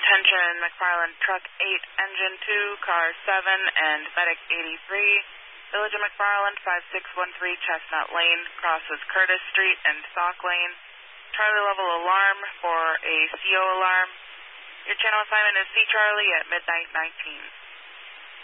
Attention McFarland, Truck 8, Engine 2, Car 7, and Medic 83. Village of McFarland, 5613 Chestnut Lane, crosses Curtis Street and Sauk Lane. Charlie level alarm for a CO alarm. Your channel assignment is C Charlie at midnight 19.